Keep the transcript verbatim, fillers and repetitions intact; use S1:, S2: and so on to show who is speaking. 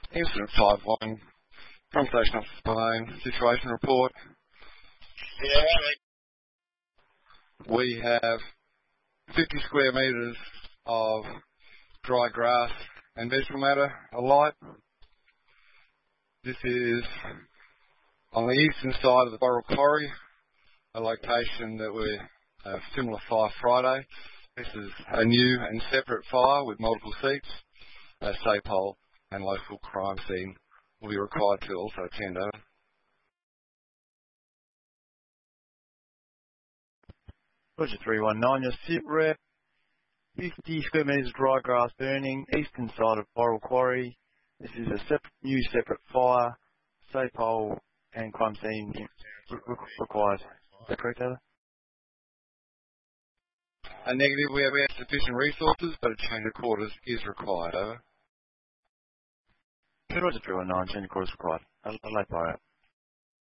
S1: Incident five one, from Station Officer Payne, situation report.
S2: Yeah,
S1: We have fifty square metres of dry grass and vegetable matter alight. This is on the eastern side of the Boral Quarry, a location that we have similar fire Friday. This is a new and separate fire with multiple seats. A SAPOL and local crime scene will be required to also attend over.
S3: Roger three one nine, your sit rep. fifty square metres dry grass burning, eastern side of Boral Quarry. This is a sep new separate fire, SAPOL and crime scene re re required. Is that correct, Heather?
S1: A negative, we have, we have sufficient resources, but a change of quarters is required, over.
S3: Roger three one nine, change of quarters required. A, a late fire out.